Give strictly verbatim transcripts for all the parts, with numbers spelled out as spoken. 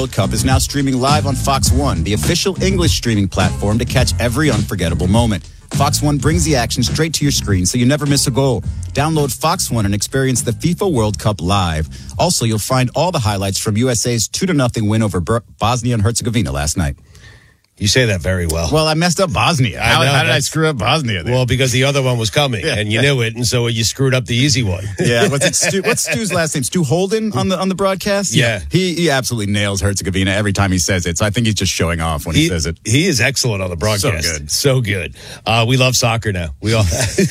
World Cup is now streaming live on Fox One, the official English streaming platform to catch every unforgettable moment. Fox One brings the action straight to your screen so you never miss a goal. Download Fox One and experience the FIFA World Cup live. Also, you'll find all the highlights from U S A's two to nothing win over Bosnia and Herzegovina last night. You say that very well. Well, I messed up Bosnia. How, know, how did I screw up Bosnia there? Well, because the other one was coming, Yeah. and you knew it, and so you screwed up the easy one. Yeah, what's it? Stu, what's Stu's last name? Stu Holden on the on the broadcast. Yeah. he he absolutely nails Herzegovina every time he says it. So I think he's just showing off when he, he says it. He is excellent on the broadcast. So good, so good. Uh, we love soccer now. We all.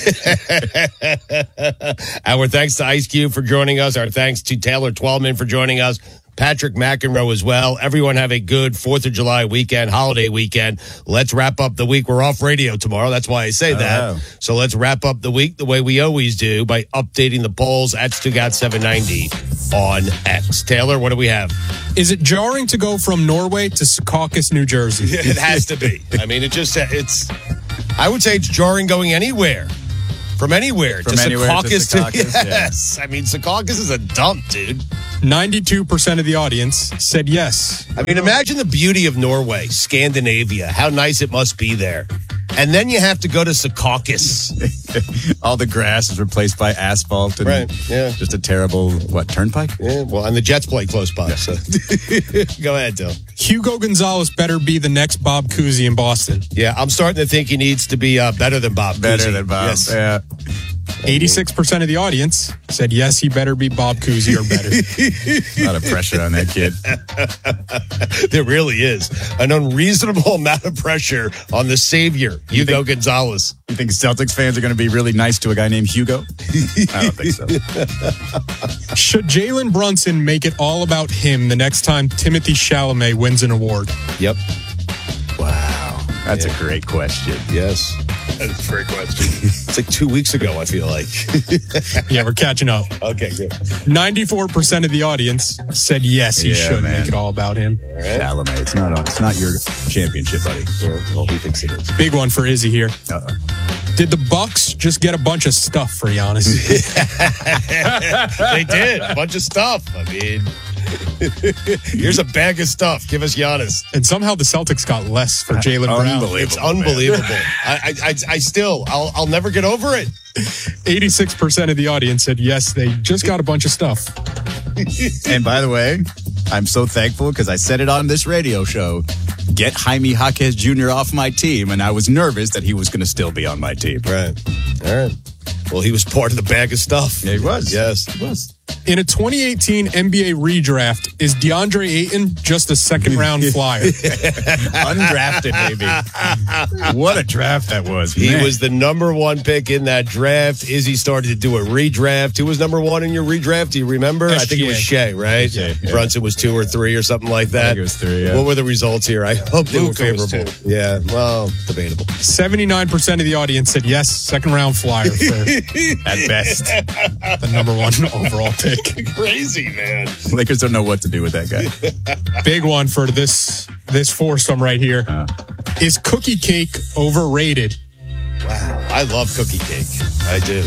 Our thanks to Ice Cube for joining us. Our thanks to Taylor Twellman for joining us. Patrick McEnroe as well. Everyone have a good fourth of July weekend, holiday weekend. Let's wrap up the week. We're off radio tomorrow. That's why I say that. Oh. So let's wrap up the week the way we always do by updating the polls at Stugat seven ninety on X. Taylor, what do we have? Is it jarring to go from Norway to Secaucus, New Jersey? It has to be. I mean, it just, it's, I would say it's jarring going anywhere. From anywhere. From to anywhere Secaucus to Secaucus, to, yes. Yeah. I mean, Secaucus is a dump, dude. ninety-two percent of the audience said yes. I mean, imagine the beauty of Norway, Scandinavia, how nice it must be there. And then you have to go to Secaucus. All the grass is replaced by asphalt. And Right, yeah. Just a terrible, what, turnpike? Yeah, well, and the Jets play close by, so. Go ahead, Dill. Hugo Gonzalez better be the next Bob Cousy in Boston. Yeah, I'm starting to think he needs to be uh, better than Bob Better Cousy. than Bob. Yes. Yeah. eighty-six percent of the audience said yes, he better be Bob Cousy or better. A lot of pressure on that kid. There really is an unreasonable amount of pressure on the savior, Hugo think- Gonzalez. You think Celtics fans are going to be really nice to a guy named Hugo? I don't think so. Should Jalen Brunson make it all about him the next time Timothée Chalamet wins an award? Yep. Wow. That's Yeah. a great question. Yes. That's a great question. It's like two weeks ago, I feel like. Yeah, we're catching up. Okay, good. ninety-four percent of the audience said yes, he Yeah, should man. make it all about him. Chalamet. It's not, it's not your championship, buddy. Well, he thinks it is. Big one for Izzy here. Uh-oh. Did the Bucks just get a bunch of stuff for Giannis? They did. A bunch of stuff. I mean, here's a bag of stuff. Give us Giannis. And somehow the Celtics got less for Jaylen Brown. Unbelievable. It's unbelievable. I, I, I, I still, I'll, I'll never get over it. eighty-six percent of the audience said yes, they just got a bunch of stuff. And by the way, I'm so thankful because I said it on this radio show. Get Jaime Jaquez Junior off my team, and I was nervous that he was going to still be on my team. Right. All right. Well, he was part of the bag of stuff. Yeah, he was. Yes, he was. In a twenty eighteen N B A redraft, is DeAndre Ayton just a second round flyer? Undrafted, baby. What a draft that was. He man. was the number one pick in that draft. Izzy started to do a redraft. Who was number one in your redraft? Do you remember? S G A. I think it was Shea, right? Shea, yeah. Brunson was two or three or something like that. I think it was three, yeah. What were the results here? I hope they Luka were was favorable. two. Yeah, well, debatable. seventy-nine percent of the audience said yes, second round flyer for at best. the number one overall pick. Crazy, man. Lakers don't know what to do with that guy. Big one for this this foursome right here. Uh. Is cookie cake overrated? Wow. I love cookie cake. I do.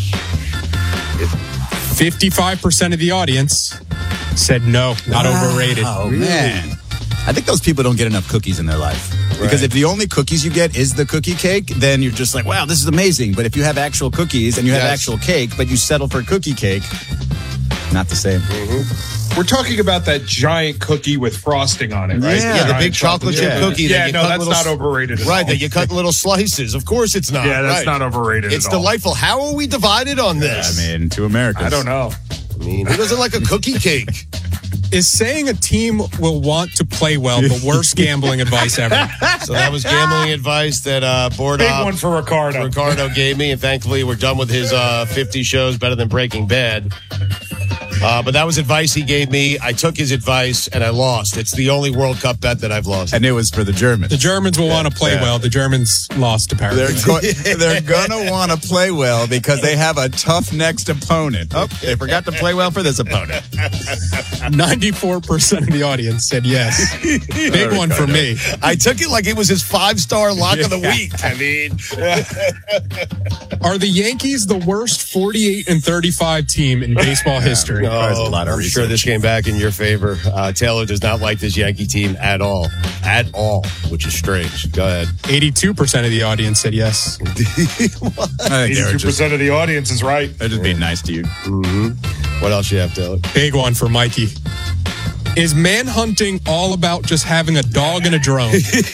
fifty-five percent of the audience said no, not overrated. Oh, man. I think those people don't get enough cookies in their life. Because Right. if the only cookies you get is the cookie cake, then you're just like, wow, this is amazing. But if you have actual cookies and you have Yes. actual cake, but you settle for cookie cake, not the same. We're talking about that giant cookie with frosting on it, right? Yeah, Yeah, the Giant big chocolate chip yeah. cookie. that Yeah, you no, cut that's little not s- overrated at Right, all. that you cut little slices. Of course it's not. Yeah, that's right. not overrated It's at all. delightful. How are we divided on I this? mean, to Americans. I don't know. I mean, who doesn't like a cookie cake? Is saying a team will want to play well the worst gambling advice ever? So that was gambling advice that uh, board Big op one for Ricardo. Ricardo gave me, and thankfully we're done with his uh, fifty shows better than Breaking Bad. Uh, but that was advice he gave me. I took his advice and I lost. It's the only World Cup bet that I've lost. And it was for the Germans. The Germans will want to play yeah. well. The Germans lost to They're, Paraguay. go- they're gonna want to play well because they have a tough next opponent. Oh, they forgot to play well for this opponent. ninety-four percent of the audience said yes. Big one for me. I took it like it was his five-star lock of the week. I mean, Are the Yankees the worst forty-eight and thirty-five team in baseball history? requires a lot of I'm research. sure this came back in your favor. Uh, Taylor does not like this Yankee team at all. At all, which is strange. Go ahead. eighty-two percent of the audience said yes. I think they were eighty-two just, percent of the audience is right. they're just being nice to you. Mm-hmm. What else you have, Taylor? Big one for Mikey. Is manhunting all about just having a dog and a drone?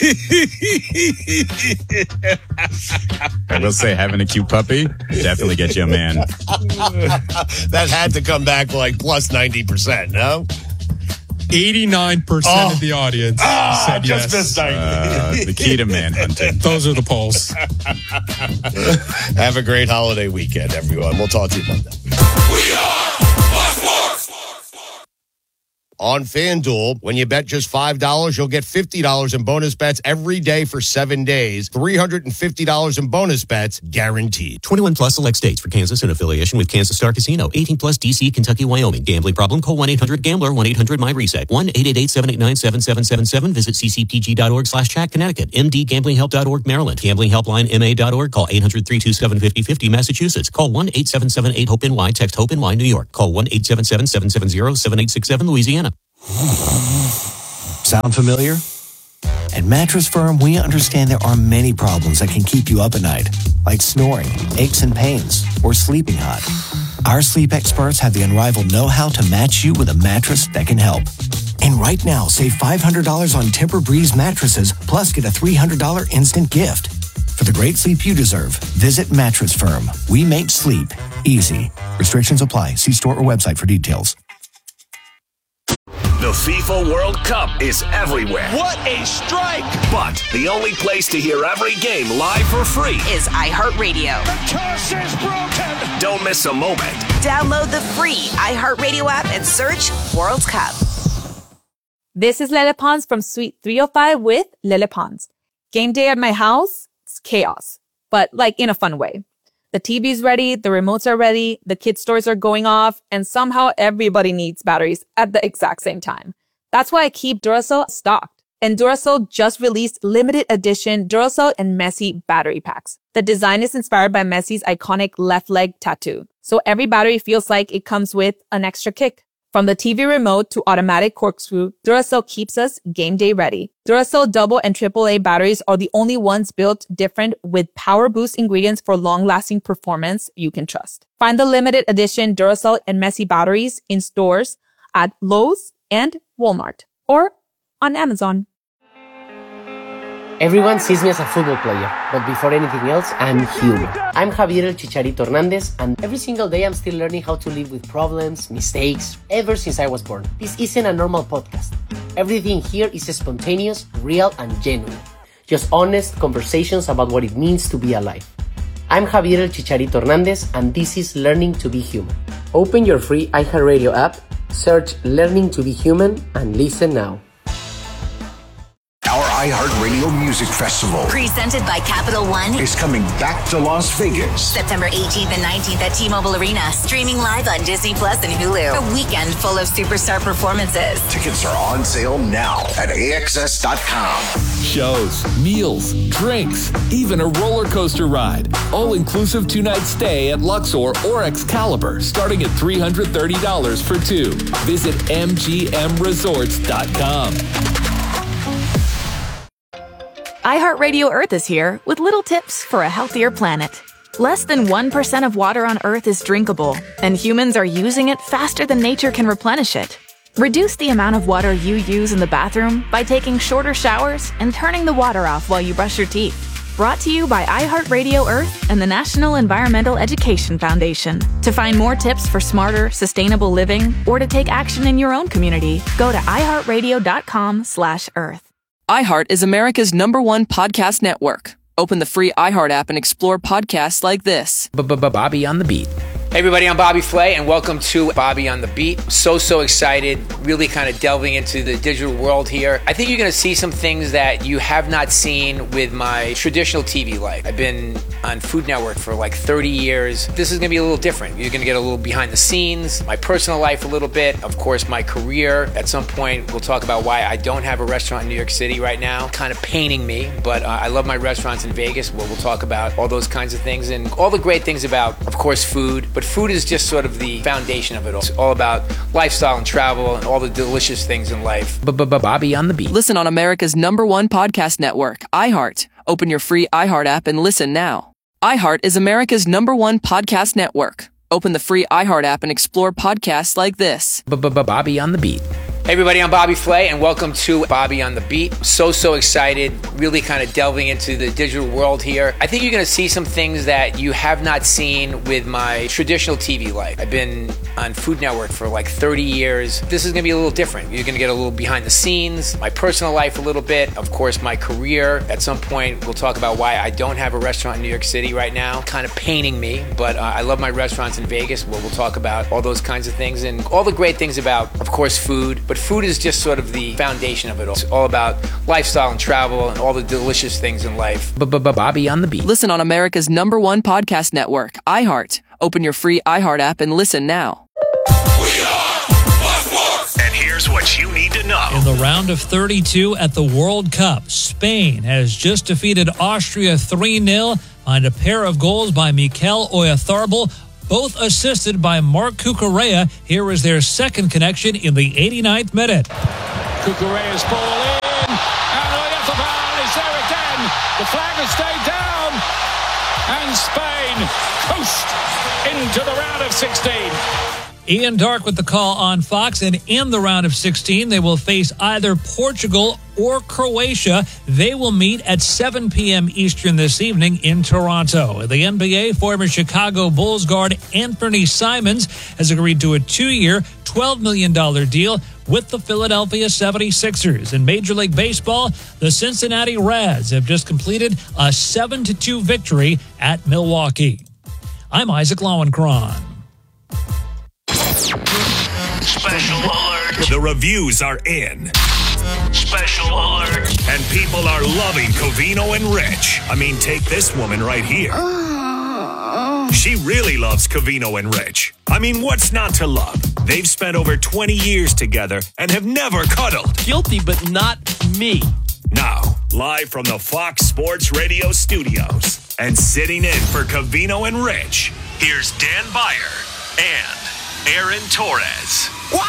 I will say, having a cute puppy definitely gets you a man. That had to come back like plus ninety percent, no? eighty-nine percent Oh. of the audience Ah, said just yes. missed ninety. Uh, the key to manhunting. Those are the polls. Have a great holiday weekend, everyone. We'll talk to you Monday. On FanDuel, when you bet just five dollars, you'll get fifty dollars in bonus bets every day for seven days. three hundred fifty dollars in bonus bets guaranteed. twenty-one plus select states for Kansas in affiliation with Kansas Star Casino. eighteen plus D C, Kentucky, Wyoming. Gambling problem? Call one eight hundred gambler, one eight hundred my reset. one eight eight eight, seven eight nine, seven seven seven seven. Visit ccpg.org slash chat, Connecticut. m d gambling help dot org, Maryland. Gambling helpline M A dot org. Call eight hundred, three two seven, five oh five oh, Massachusetts. Call one eight seven seven eight, hope N Y. Text HOPE-N Y, New York. Call one eight seven seven, seven seven zero, seven eight six seven, Louisiana. Sound familiar? At Mattress Firm, we understand there are many problems that can keep you up at night, like snoring, aches and pains, or sleeping hot. Our sleep experts have the unrivaled know-how to match you with a mattress that can help. And right now, save five hundred dollars on Tempur-Breeze mattresses, plus get a three hundred dollars instant gift. For the great sleep you deserve, visit Mattress Firm. We make sleep easy. Restrictions apply. See store or website for details. The FIFA World Cup is everywhere. What a strike! But the only place to hear every game live for free is iHeartRadio. The curse is broken! Don't miss a moment. Download the free iHeartRadio app and search World Cup. This is Lele Pons from Suite three oh five with Lele Pons. Game day at my house, it's chaos, but like in a fun way. The T V's ready, the remotes are ready, the kids' stores are going off, and somehow everybody needs batteries at the exact same time. That's why I keep Duracell stocked. And Duracell just released limited edition Duracell and Messi battery packs. The design is inspired by Messi's iconic left leg tattoo. So every battery feels like it comes with an extra kick. From the T V remote to automatic corkscrew, Duracell keeps us game day ready. Duracell double and triple A batteries are the only ones built different with power boost ingredients for long-lasting performance you can trust. Find the limited edition Duracell and Messi batteries in stores at Lowe's and Walmart or on Amazon. Everyone sees me as a football player, but before anything else, I'm human. I'm Javier El Chicharito Hernandez, and every single day I'm still learning how to live with problems, mistakes, ever since I was born. This isn't a normal podcast. Everything here is spontaneous, real, and genuine. Just honest conversations about what it means to be alive. I'm Javier El Chicharito Hernandez, and this is Learning to be Human. Open your free iHeartRadio app, search Learning to be Human, and listen now. Our iHeartRadio Music Festival, Presented by Capital One, is coming back to Las Vegas. September eighteenth and nineteenth at T-Mobile Arena. Streaming live on Disney Plus and Hulu. A weekend full of superstar performances. Tickets are on sale now at A X S dot com. Shows, meals, drinks, even a roller coaster ride. All-inclusive two-night stay at Luxor or Excalibur, starting at three hundred thirty dollars for two. Visit M G M resorts dot com. iHeartRadio Earth is here with little tips for a healthier planet. Less than one percent of water on Earth is drinkable, and humans are using it faster than nature can replenish it. Reduce the amount of water you use in the bathroom by taking shorter showers and turning the water off while you brush your teeth. Brought to you by iHeartRadio Earth and the National Environmental Education Foundation. To find more tips for smarter, sustainable living or to take action in your own community, go to iHeartRadio.com slash Earth. iHeart is America's number one podcast network. Open the free iHeart app and explore podcasts like this. Bobby on the Beat. Hey everybody, I'm Bobby Flay and welcome to Bobby on the Beat. So, so excited, really kind of delving into the digital world here. I think you're going to see some things that you have not seen with my traditional T V life. I've been on Food Network for like thirty years. This is going to be a little different. You're going to get a little behind the scenes, my personal life a little bit, of course my career. At some point we'll talk about why I don't have a restaurant in New York City right now. Kind of paining me, but uh, I love my restaurants in Vegas where we'll talk about all those kinds of things and all the great things about, of course, food, but But food is just sort of the foundation of it all. It's all about lifestyle and travel and all the delicious things in life. Bobby on the Beat. Listen on America's number one podcast network, iHeart. Open your free iHeart app and listen now. iHeart is America's number one podcast network. Open the free iHeart app and explore podcasts like this. Bobby on the Beat. Hey everybody, I'm Bobby Flay and welcome to Bobby on the Beat. So, so excited, really kind of delving into the digital world here. I think you're going to see some things that you have not seen with my traditional T V life. I've been on Food Network for like thirty years. This is going to be a little different. You're going to get a little behind the scenes, my personal life a little bit, of course my career. At some point, we'll talk about why I don't have a restaurant in New York City right now. Kind of paining me, but uh, I love my restaurants in Vegas. Well, we'll talk about all those kinds of things and all the great things about, of course, food. But food is just sort of the foundation of it all. It's all about lifestyle and travel and all the delicious things in life. Bobby on the Beat. Listen on America's number one podcast network, iHeart. Open your free iHeart app and listen now. And here's what you need to know. In the round of thirty-two at the World Cup, Spain has just defeated Austria three nil on a pair of goals by Mikel Oyarzabal, both assisted by Marc Cucurella. Here is their second connection in the eighty-ninth minute. Cucurella's ball in, and Oyarzabal is there again. The flag has stayed down, and Spain coast into the round of sixteen. Ian Dark with the call on Fox, and in the round of sixteen, they will face either Portugal or Croatia. They will meet at seven p.m. Eastern this evening in Toronto. In the N B A, former Chicago Bulls guard Anthony Simons has agreed to a two-year, twelve million dollars deal with the Philadelphia seventy-sixers. In Major League Baseball, the Cincinnati Reds have just completed a seven to two victory at Milwaukee. I'm Isaac Lowenkron. Special alert. The reviews are in. Special alert. And people are loving Covino and Rich. I mean, take this woman right here. She really loves Covino and Rich. I mean, what's not to love? They've spent over twenty years together and have never cuddled. Guilty, but not me. Now, live from the Fox Sports Radio studios and sitting in for Covino and Rich, here's Dan Beyer and Aaron Torres. Wow!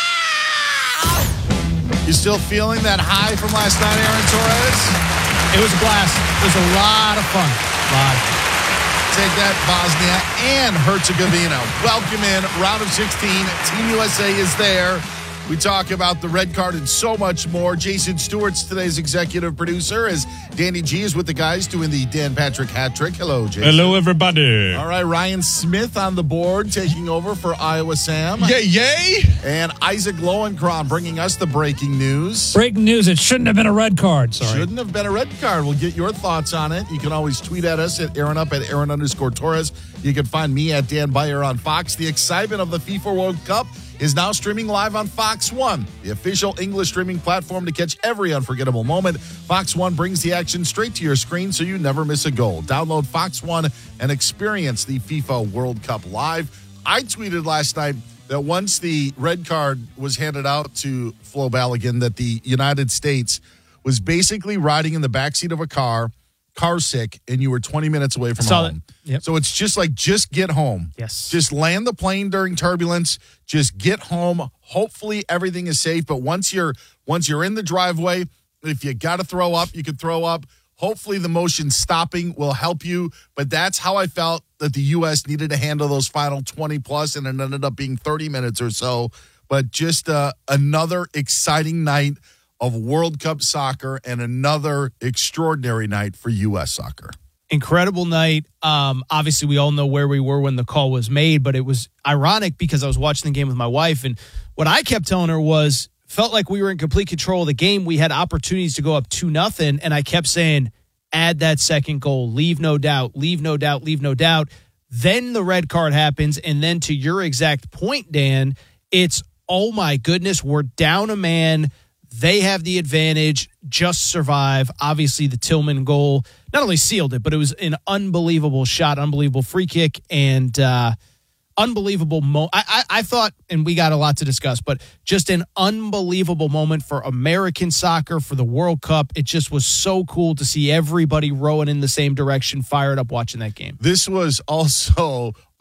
You still feeling that high from last night, Aaron Torres? It was a blast. It was a lot of fun. Live. Take that, Bosnia and Herzegovina. Welcome in, round of sixteen. Team U S A is there. We talk about the red card and so much more. Jason Stewart's today's executive producer as Danny G is with the guys doing the Dan Patrick hat trick. Hello, Jason. Hello, everybody. All right, Ryan Smith on the board taking over for Iowa Sam. Yay, yay. And Isaac Lowenkron bringing us the breaking news. Breaking news, it shouldn't have been a red card. Sorry. Shouldn't have been a red card. We'll get your thoughts on it. You can always tweet at us at Aaron up at Aaron underscore Torres. You can find me at Dan Beyer on Fox. The excitement of the FIFA World Cup is now streaming live on Fox One, the official English streaming platform to catch every unforgettable moment. Fox One brings the action straight to your screen so you never miss a goal. Download Fox One and experience the FIFA World Cup live. I tweeted last night that once the red card was handed out to Flo Balogun, that the United States was basically riding in the backseat of a car, car sick, and you were twenty minutes away from home. Yep. So it's just like, just get home. Yes. Just land the plane during turbulence. Just get home. Hopefully everything is safe. But once you're once you're in the driveway, if you got to throw up, you can throw up. Hopefully the motion stopping will help you. But that's how I felt that the U S needed to handle those final twenty plus, and it ended up being thirty minutes or so. But just uh, another exciting night of World Cup soccer and another extraordinary night for U S soccer. Incredible night. Um, obviously, we all know where we were when the call was made, but it was ironic because I was watching the game with my wife, and what I kept telling her was, felt like we were in complete control of the game. We had opportunities to go up two nothing, and I kept saying, add that second goal, leave no doubt, leave no doubt, leave no doubt. Then the red card happens, and then to your exact point, Dan, it's, oh my goodness, we're down a man. They have the advantage, just survive. Obviously, the Tillman goal not only sealed it, but it was an unbelievable shot, unbelievable free kick, and uh, unbelievable moment. I, I, I thought, and we got a lot to discuss, but just an unbelievable moment for American soccer, for the World Cup. It just was so cool to see everybody rowing in the same direction, fired up watching that game. This was also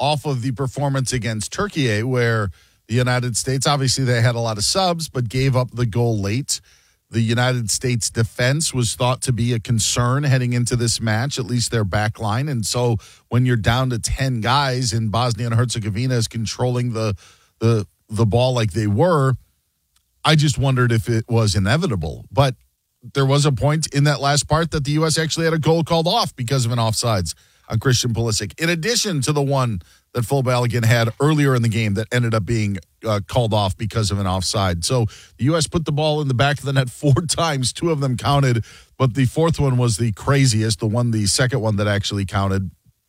off of the performance against Turkey, where the United States, obviously they had a lot of subs, but gave up the goal late. The United States defense was thought to be a concern heading into this match, at least their back line. And so when you're down to ten guys and Bosnia and Herzegovina is controlling the the the ball like they were, I just wondered if it was inevitable. But there was a point in that last part that the U S actually had a goal called off because of an offsides on Christian Pulisic, in addition to the one that Flo Balogun had earlier in the game that ended up being uh, called off because of an offside. So the U S put the ball in the back of the net four times. Two of them counted, but the fourth one was the craziest, the one, the second one that actually counted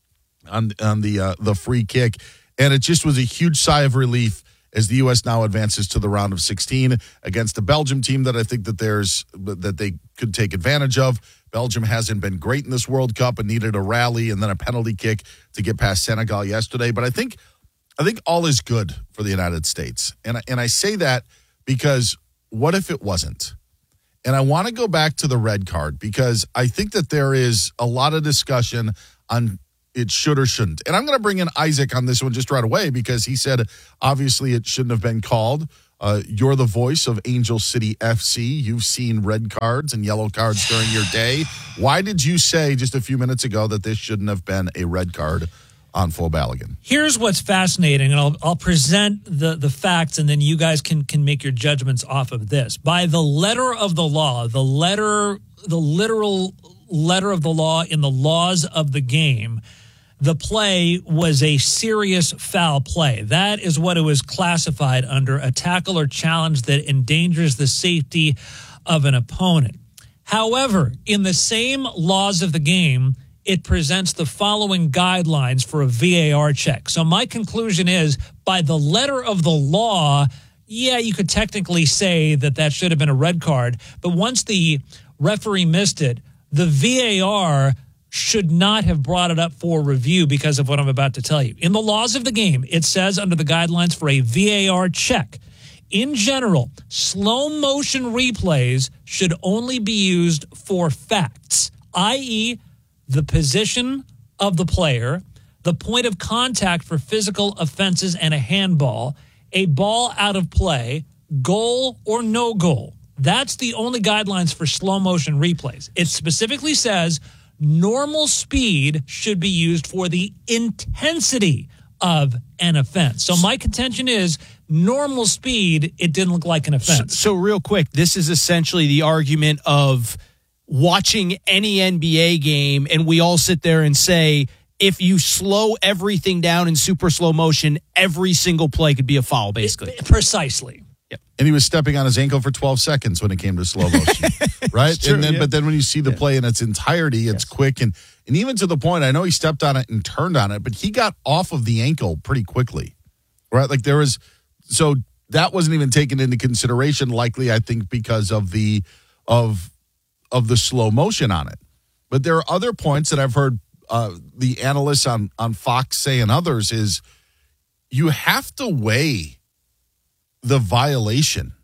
on, on the uh, the free kick. And it just was a huge sigh of relief as the U S now advances to the round of sixteen against a Belgium team that I think that there's that they could take advantage of. Belgium hasn't been great in this World Cup and needed a rally and then a penalty kick to get past Senegal yesterday. But I think I think all is good for the United States. And I, and I say that because what if it wasn't? And I want to go back to the red card because I think that there is a lot of discussion on it should or shouldn't. And I'm going to bring in Isaac on this one just right away because he said, obviously, it shouldn't have been called. Uh, you're the voice of Angel City F C. You've seen red cards and yellow cards during your day. Why did you say just a few minutes ago that this shouldn't have been a red card on Flo Balogun? Here's what's fascinating, and I'll, I'll present the, the facts, and then you guys can, can make your judgments off of this. By the letter of the law, the letter, the literal letter of the law in the laws of the game, the play was a serious foul play. That is what it was classified under, a tackle or challenge that endangers the safety of an opponent. However, in the same laws of the game, it presents the following guidelines for a V A R check. So my conclusion is, by the letter of the law, yeah, you could technically say that that should have been a red card. But once the referee missed it, the V A R should not have brought it up for review because of what I'm about to tell you. In the laws of the game, it says under the guidelines for a V A R check, in general, slow motion replays should only be used for facts, that is the position of the player, the point of contact for physical offenses and a handball, a ball out of play, goal or no goal. That's the only guidelines for slow motion replays. It specifically says normal speed should be used for the intensity of an offense. So my contention is normal speed, it didn't look like an offense. So, so real quick, this is essentially the argument of watching any N B A game and we all sit there and say, if you slow everything down in super slow motion, every single play could be a foul, basically. Precisely. Yep. And he was stepping on his ankle for twelve seconds when it came to slow motion, right? True, and then, yeah. But then when you see the yeah. play in its entirety, it's yes. quick. And, and even to the point, I know he stepped on it and turned on it, but he got off of the ankle pretty quickly, right? Like there was, so that wasn't even taken into consideration, likely, I think, because of the, of, of the slow motion on it. But there are other points that I've heard uh, the analysts on, on Fox say and others is you have to weigh the violation.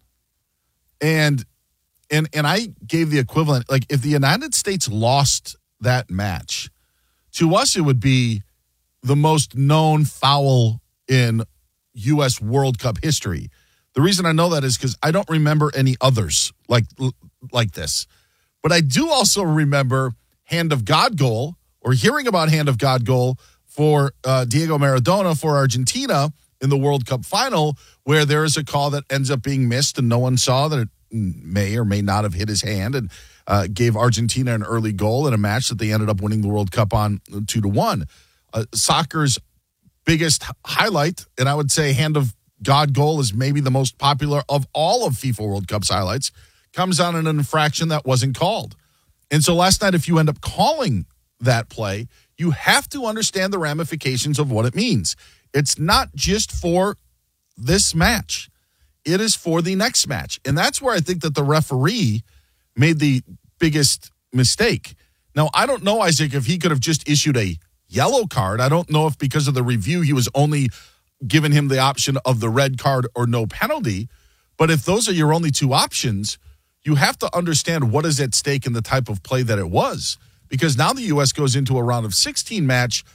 And and and I gave the equivalent, like if the United States lost that match, to us it would be the most known foul in U S World Cup history. The reason I know that is because I don't remember any others like like this. But I do also remember Hand of God goal, or hearing about Hand of God goal for uh, Diego Maradona for Argentina in the World Cup final, where there is a call that ends up being missed and no one saw that it may or may not have hit his hand, and uh, gave Argentina an early goal in a match that they ended up winning the World Cup on two to one. Uh, soccer's biggest highlight, and I would say Hand of God goal is maybe the most popular of all of FIFA World Cup's highlights, comes on an infraction that wasn't called. And so last night, if you end up calling that play, you have to understand the ramifications of what it means. It's not just for this match. It is for the next match. And that's where I think that the referee made the biggest mistake. Now, I don't know, Isaac, if he could have just issued a yellow card. I don't know if because of the review he was only given him the option of the red card or no penalty. But if those are your only two options, you have to understand what is at stake in the type of play that it was. Because now the U S goes into a round of sixteen match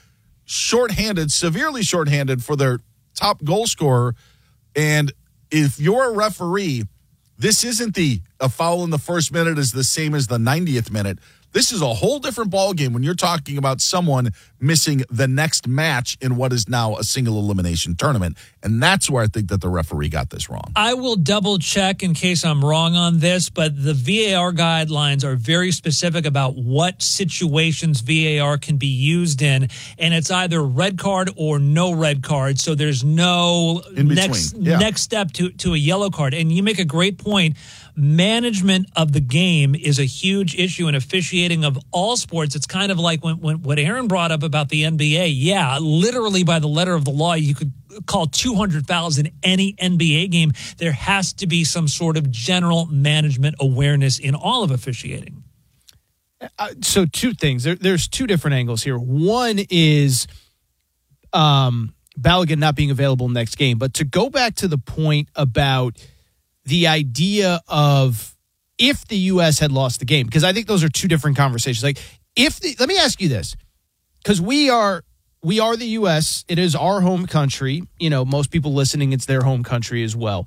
shorthanded, severely shorthanded for their top goal scorer. And if you're a referee, this isn't the a foul in the first minute is the same as the ninetieth minute. This is a whole different ballgame when you're talking about someone missing the next match in what is now a single elimination tournament. And that's where I think that the referee got this wrong. I will double check in case I'm wrong on this, but the V A R guidelines are very specific about what situations V A R can be used in. And it's either red card or no red card. So there's no next, yeah. next step to, to a yellow card. And you make a great point. Management of the game is a huge issue in officiating of all sports. It's kind of like when, when what Aaron brought up about the N B A. Yeah, literally by the letter of the law, you could call two hundred fouls in any N B A game. There has to be some sort of general management awareness in all of officiating. Uh, so two things. There, there's two different angles here. One is um, Balogun not being available next game. But to go back to the point about the idea of if the U S had lost the game, because I think those are two different conversations. Like, if the, let me ask you this, because we are we are the U S, it is our home country. You know, most people listening, it's their home country as well.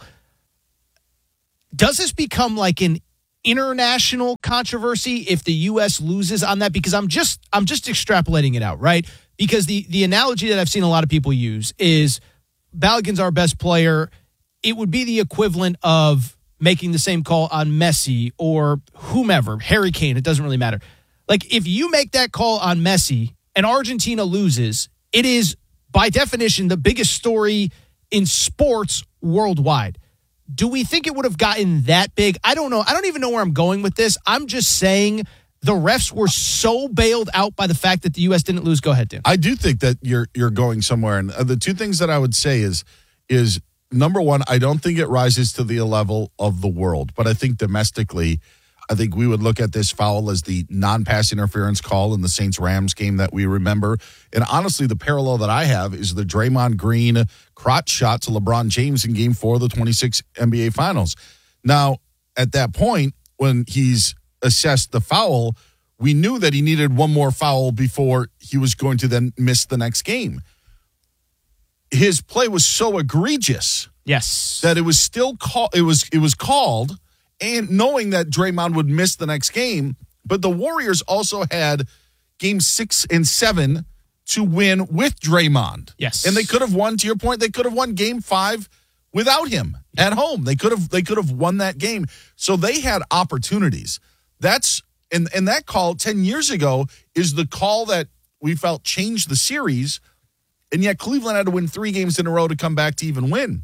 Does this become like an international controversy if the U S loses on that? Because I'm just I'm just extrapolating it out, right? Because the the analogy that I've seen a lot of people use is Balogun's our best player. It would be the equivalent of making the same call on Messi or whomever, Harry Kane. It doesn't really matter. Like, if you make that call on Messi and Argentina loses, it is, by definition, the biggest story in sports worldwide. Do we think it would have gotten that big? I don't know. I don't even know where I'm going with this. I'm just saying the refs were so bailed out by the fact that the U S didn't lose. Go ahead, Dan. I do think that you're you're going somewhere. And the two things that I would say is is number one, I don't think it rises to the level of the world, but I think domestically, I think we would look at this foul as the non-pass interference call in the Saints-Rams game that we remember. And honestly, the parallel that I have is the Draymond Green crotch shot to LeBron James in game four of the twenty-six N B A Finals. Now, at that point, when he's assessed the foul, we knew that he needed one more foul before he was going to then miss the next game. His play was so egregious, yes, that it was still call, it was it was called, and knowing that Draymond would miss the next game, but the Warriors also had game six and seven to win with Draymond. Yes, and they could have won. To your point, they could have won game five without him at home. They could have they could have won that game. So they had opportunities. That's and and that call ten years ago is the call that we felt changed the series. And yet Cleveland had to win three games in a row to come back to even win.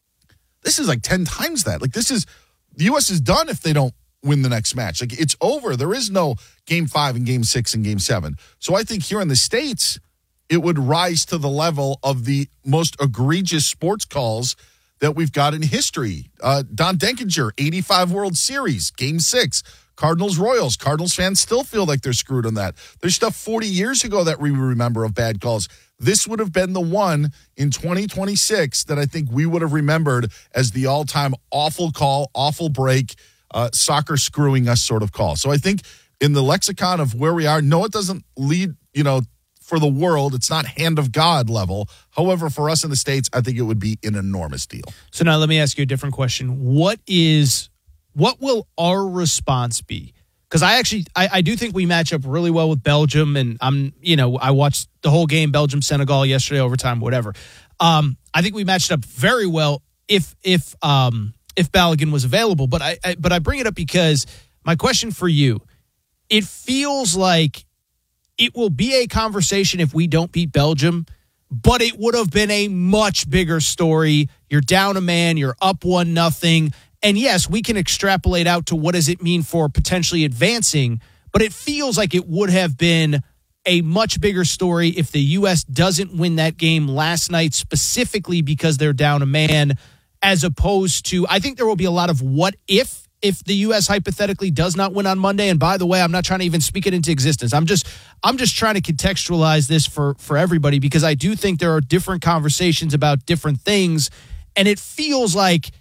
This is like ten times that. Like, this is, the U S is done if they don't win the next match. Like, it's over. There is no game five and game six and game seven. So I think here in the States, it would rise to the level of the most egregious sports calls that we've got in history. Uh, Don Denkinger, eighty-five World Series, game six. Cardinals Royals. Cardinals fans still feel like they're screwed on that. There's stuff forty years ago that we remember of bad calls. This would have been the one in twenty twenty-six that I think we would have remembered as the all-time awful call, awful break, uh, soccer screwing us sort of call. So I think in the lexicon of where we are, no, it doesn't lead, you know, for the world. It's not hand of God level. However, for us in the States, I think it would be an enormous deal. So now let me ask you a different question. What is, what will our response be? Because I actually, I, I do think we match up really well with Belgium, and I'm, you know, I watched the whole game, Belgium, Senegal yesterday, overtime, whatever. Um, I think we matched up very well if if um, if Balogun was available. But I, I but I bring it up because my question for you, it feels like it will be a conversation if we don't beat Belgium, but it would have been a much bigger story. You're down a man, you're up one nothing. And yes, we can extrapolate out to what does it mean for potentially advancing, but it feels like it would have been a much bigger story if the U S doesn't win that game last night, specifically because they're down a man, as opposed to, I think there will be a lot of what if, if the U S hypothetically does not win on Monday. And by the way, I'm not trying to even speak it into existence. I'm just, I'm just trying to contextualize this for, for everybody, because I do think there are different conversations about different things. And it feels like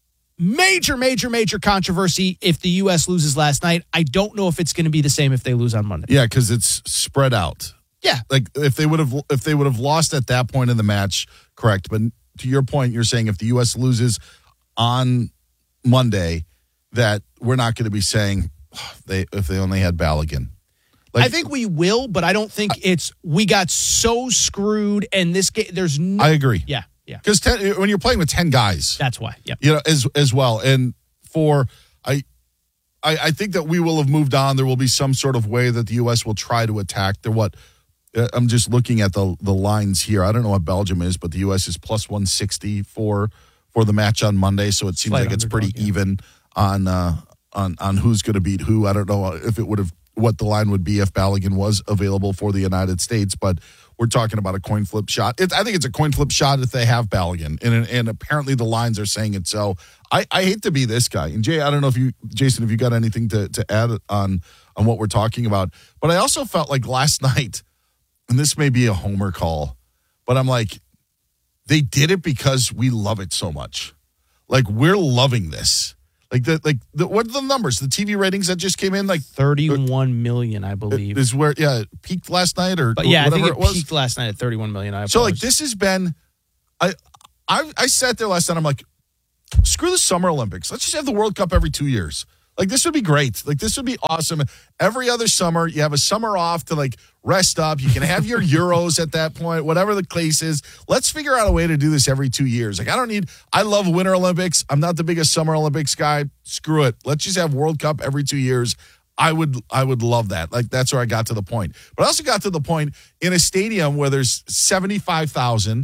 major, major, major controversy if the U S loses last night. I don't know if it's going to be the same if they lose on Monday. Yeah, because it's spread out. Yeah. Like if they would have if they would have lost at that point in the match, correct. But to your point, you're saying if the U S loses on Monday, that we're not going to be saying oh, they if they only had Balogun. Like, I think we will, but I don't think it's we got so screwed and this game there's no I agree. Yeah. Yeah. Because when you're playing with ten guys. That's why. Yeah. You know, as as well. And for I I I think that we will have moved on. There will be some sort of way that the U S will try to attack. They're what I'm just looking at the the lines here. I don't know what Belgium is, but the U S is plus one sixty for for the match on Monday. So it seems Slight like it's pretty underdog, yeah. even on uh, on on who's going to beat who. I don't know if it would have what the line would be if Balogun was available for the United States, but we're talking about a coin flip shot. It, I think it's a coin flip shot if they have Balogun, and and apparently the lines are saying it. So I, I hate to be this guy. And Jay, I don't know if you, Jason, if you got anything to to add on on what we're talking about, but I also felt like last night. And this may be a homer call, but I'm like, they did it because we love it so much. Like, we're loving this. Like, the, like the, what are the numbers? The T V ratings that just came in? Like thirty-one million, I believe. Is where, yeah, it peaked last night or but yeah, whatever I think it, it was. peaked last night at thirty-one million. I so, like, this has been, I, I, I sat there last night. I'm like, screw the Summer Olympics. Let's just have the World Cup every two years. Like, this would be great. Like, this would be awesome. Every other summer, you have a summer off to, like, rest up. You can have your Euros at that point, whatever the case is. Let's figure out a way to do this every two years. Like, I don't need – I love Winter Olympics. I'm not the biggest Summer Olympics guy. Screw it. Let's just have World Cup every two years. I would I would love that. Like, that's where I got to the point. But I also got to the point in a stadium where there's seventy-five thousand,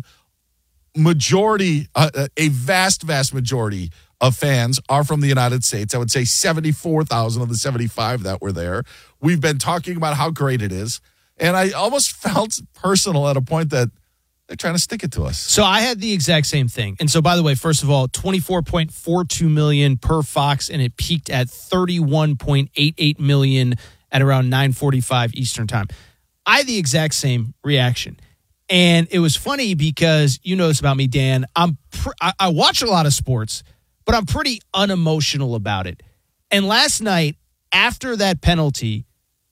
majority uh, – a vast, vast majority – of fans are from the United States. I would say seventy-four thousand of the seventy-five that were there. We've been talking about how great it is. And I almost felt personal at a point that they're trying to stick it to us. So I had the exact same thing. And so, by the way, first of all, twenty-four point four two million per Fox, and it peaked at thirty-one point eight eight million at around nine forty-five Eastern time. I had the exact same reaction. And it was funny because you know this about me, Dan. I'm pr- I-, I watch a lot of sports, but I'm pretty unemotional about it. And last night, after that penalty,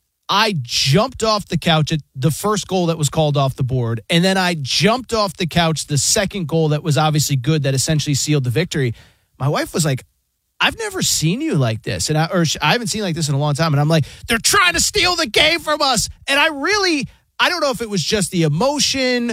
I jumped off the couch at the first goal that was called off the board. And then I jumped off the couch the second goal that was obviously good, that essentially sealed the victory. My wife was like, I've never seen you like this. And I, or I haven't seen like this in a long time. And I'm like, they're trying to steal the game from us. And I really, I don't know if it was just the emotion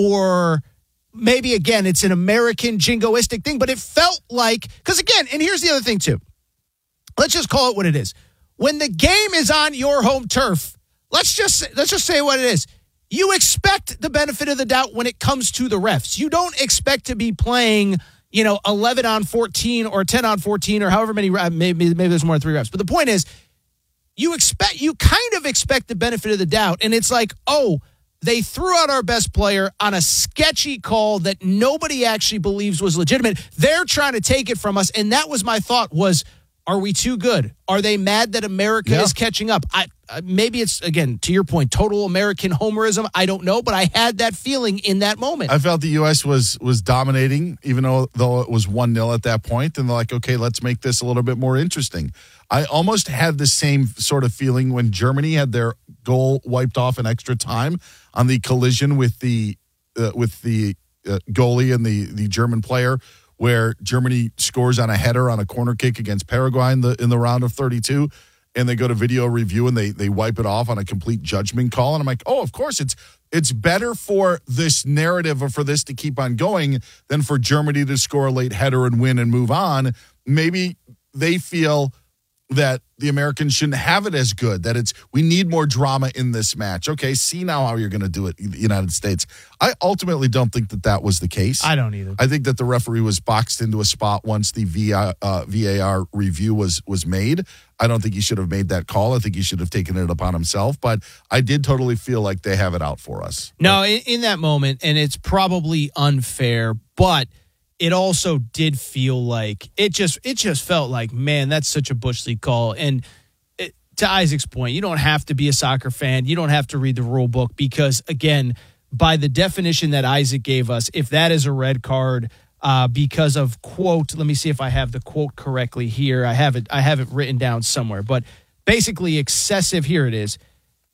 or maybe, again, it's an American jingoistic thing, but it felt like, because again, and here's the other thing too. Let's just call it what it is. When the game is on your home turf, let's just let's just say what it is. You expect the benefit of the doubt when it comes to the refs. You don't expect to be playing, you know, eleven on fourteen or ten on fourteen or however many, maybe, maybe there's more than three refs. But the point is, you expect, you kind of expect the benefit of the doubt. And it's like, oh, they threw out our best player on a sketchy call that nobody actually believes was legitimate. They're trying to take it from us. And that was my thought was, are we too good? Are they mad that America yeah. is catching up? I uh, maybe it's, again, to your point, total American homerism. I don't know, but I had that feeling in that moment. I felt the U S was was dominating, even though, though it was one nil at that point. And they're like, okay, let's make this a little bit more interesting. I almost had the same sort of feeling when Germany had their goal wiped off in extra time on the collision with the uh, with the uh, goalie and the the German player, where Germany scores on a header on a corner kick against Paraguay in the in the round of thirty-two, and they go to video review and they they wipe it off on a complete judgment call. And I'm like, oh, of course, it's it's better for this narrative or for this to keep on going than for Germany to score a late header and win and move on. Maybe they feel that the Americans shouldn't have it as good, that it's we need more drama in this match. Okay, see now how you're going to do it in the United States. I ultimately don't think that that was the case. I don't either. I think that the referee was boxed into a spot once the V I, uh, V A R review was was made. I don't think he should have made that call. I think he should have taken it upon himself. But I did totally feel like they have it out for us. No, in, in that moment, and it's probably unfair, but it also did feel like it just it just felt like, man, that's such a Bush League call. And it, to Isaac's point, you don't have to be a soccer fan. You don't have to read the rule book because, again, by the definition that Isaac gave us, if that is a red card uh, because of, quote, let me see if I have the quote correctly here. I have it. I have it written down somewhere. But basically excessive, here it is,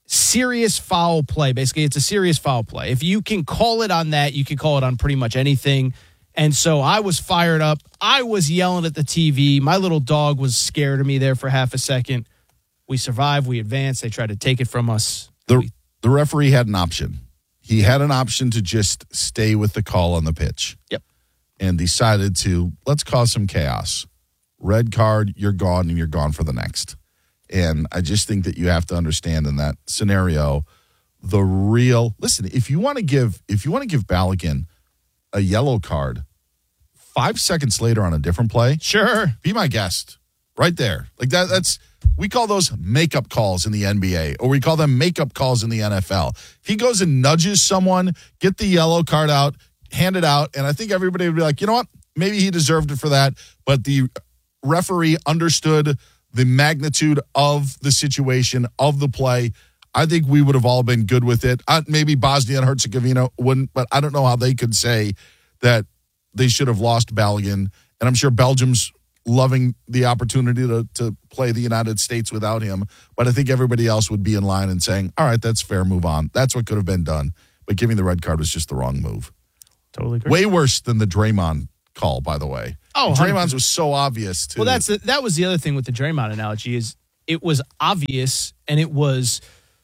serious foul play. Basically, it's a serious foul play. If you can call it on that, you can call it on pretty much anything. And so I was fired up. I was yelling at the T V. My little dog was scared of me there for half a second. We survived. We advanced. They tried to take it from us. The, the referee had an option. He had an option to just stay with the call on the pitch. Yep. And decided to, let's cause some chaos. Red card, you're gone, and you're gone for the next. And I just think that you have to understand in that scenario, the real, listen, if you want to give, if you want to give Balogun a yellow card, five seconds later on a different play, sure, be my guest. Right there. Like that, that's, we call those makeup calls in the N B A, or we call them makeup calls in the N F L. If he goes and nudges someone, get the yellow card out, hand it out, and I think everybody would be like, you know what? Maybe he deserved it for that, but the referee understood the magnitude of the situation, of the play. I think we would have all been good with it. Uh, maybe Bosnia and Herzegovina wouldn't, but I don't know how they could say that they should have lost Balogun. And I'm sure Belgium's loving the opportunity to, to play the United States without him. But I think everybody else would be in line and saying, all right, that's fair, move on. That's what could have been done. But giving the red card was just the wrong move. Totally agree. Way worse than the Draymond call, by the way. Oh, Draymond's was so obvious, too. Well, that's the, that was the other thing with the Draymond analogy is it was obvious and it was,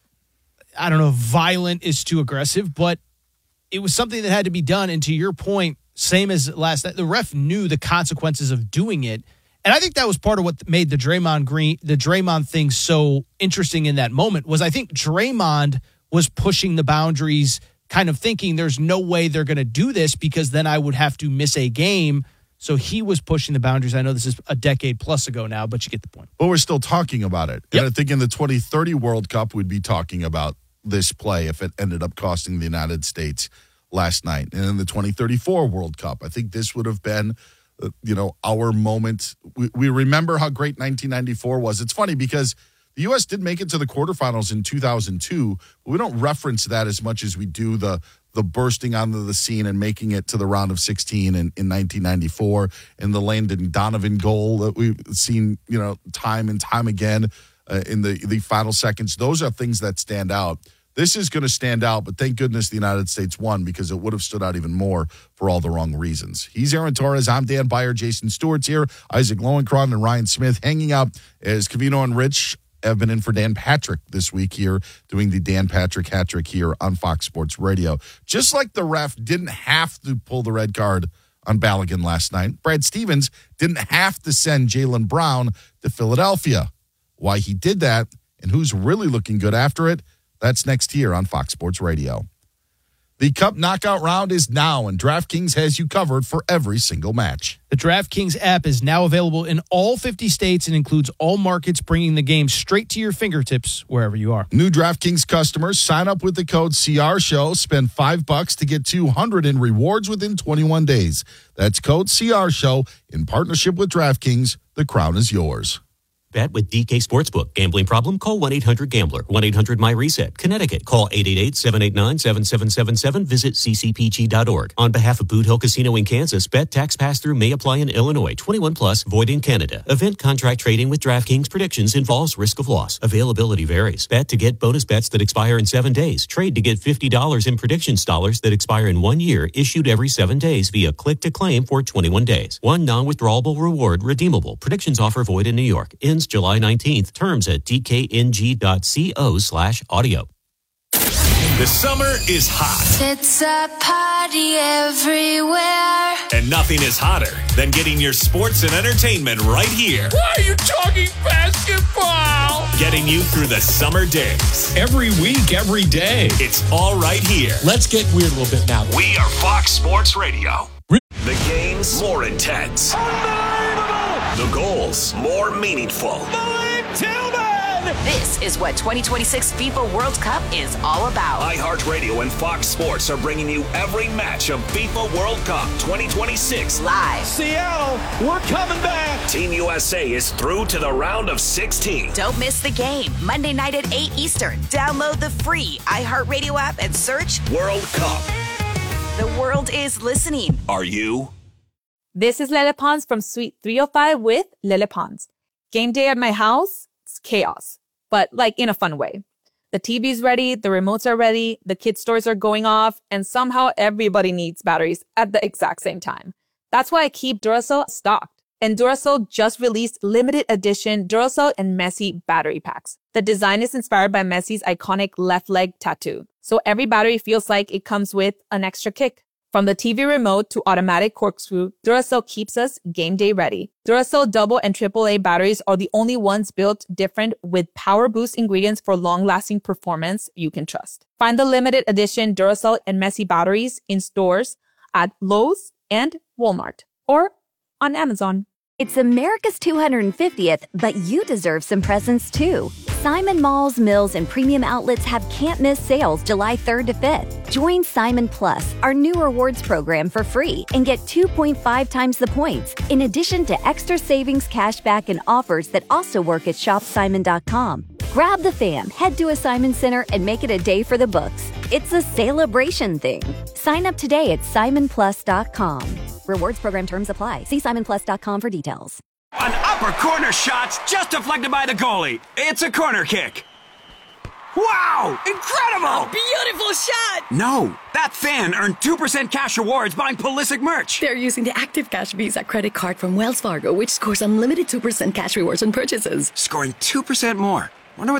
I don't know, violent is too aggressive, but it was something that had to be done. And to your point, same as last night, the ref knew the consequences of doing it. And I think that was part of what made the Draymond Green, the Draymond thing so interesting in that moment was I think Draymond was pushing the boundaries, kind of thinking there's no way they're going to do this because then I would have to miss a game. So he was pushing the boundaries. I know this is a decade plus ago now, but you get the point. But we're still talking about it. Yep. And I think in the twenty thirty World Cup, we'd be talking about this play if it ended up costing the United States last night. And in the twenty thirty-four World Cup, I think this would have been, uh, you know, our moment. We, we remember how great nineteen ninety-four was. It's funny because the U S did make it to the quarterfinals in two thousand two, but we don't reference that as much as we do the the bursting onto the scene and making it to the round of sixteen in, in nineteen ninety-four and the Landon Donovan goal that we've seen, you know, time and time again uh, in the, the final seconds. Those are things that stand out. This is going to stand out, but thank goodness the United States won because it would have stood out even more for all the wrong reasons. He's Aaron Torres. I'm Dan Beyer. Jason Stewart's here. Isaac Lowenkron and Ryan Smith hanging out as Covino and Rich have been in for Dan Patrick this week here, doing the Dan Patrick hat trick here on Fox Sports Radio. Just like the ref didn't have to pull the red card on Balogun last night, Brad Stevens didn't have to send Jaylen Brown to Philadelphia. Why he did that and who's really looking good after it, that's next here on Fox Sports Radio. The Cup Knockout Round is now, and DraftKings has you covered for every single match. The DraftKings app is now available in all fifty states and includes all markets, bringing the game straight to your fingertips wherever you are. New DraftKings customers sign up with the code C R Show, spend five bucks to get two hundred in rewards within twenty-one days. That's code C R Show in partnership with DraftKings. The crown is yours. Bet with D K Sportsbook. Gambling problem? Call one eight hundred gambler. one eight hundred my reset. Connecticut. Call eight eight eight, seven eight nine, seven seven seven seven. Visit c c p g dot org. On behalf of Boot Hill Casino in Kansas, bet tax pass-through may apply in Illinois. twenty-one plus, void in Canada. Event contract trading with DraftKings predictions involves risk of loss. Availability varies. Bet to get bonus bets that expire in seven days. Trade to get fifty dollars in predictions dollars that expire in one year, issued every seven days via click to claim for twenty-one days. One non-withdrawable reward redeemable. Predictions offer void in New York. Ends July nineteenth. Terms at d k n g dot co slash audio. The summer is hot. It's a party everywhere. And nothing is hotter than getting your sports and entertainment right here. Why are you talking basketball? Getting you through the summer days. Every week, every day. It's all right here. Let's get weird a little bit now. We are Fox Sports Radio. The games more intense. The goals more meaningful. This is what twenty twenty-six FIFA World Cup is all about. iHeartRadio and Fox Sports are bringing you every match of FIFA World Cup twenty twenty-six live. Seattle, we're coming back. Team U S A is through to the round of sixteen. Don't miss the game. Monday night at eight Eastern. Download the free iHeartRadio app and search World Cup. The world is listening. Are you? This is Lele Pons from Suite three oh five with Lele Pons. Game day at my house, it's chaos, but like in a fun way. The T V's ready, the remotes are ready, the kid stores are going off, and somehow everybody needs batteries at the exact same time. That's why I keep Duracell stocked. And Duracell just released limited edition Duracell and Messi battery packs. The design is inspired by Messi's iconic left leg tattoo. So every battery feels like it comes with an extra kick. From the T V remote to automatic corkscrew, Duracell keeps us game day ready. Duracell double and triple A batteries are the only ones built different with power boost ingredients for long-lasting performance you can trust. Find the limited edition Duracell and Messi batteries in stores at Lowe's and Walmart or on Amazon. It's America's two hundred fiftieth, but you deserve some presents too. Simon Malls, Mills, and premium outlets have can't-miss sales July third to fifth. Join Simon Plus, our new rewards program, for free and get two point five times the points, in addition to extra savings, cashback, and offers that also work at shop simon dot com. Grab the fam, head to a Simon Center, and make it a day for the books. It's a celebration thing. Sign up today at simon plus dot com. Rewards program terms apply. See simon plus dot com for details. An upper corner shot's just deflected by the goalie. It's a corner kick. Wow! Incredible! A beautiful shot! No, that fan earned two percent cash rewards buying Pulisic merch. They're using the Active Cash Visa credit card from Wells Fargo, which scores unlimited two percent cash rewards on purchases. Scoring two percent more.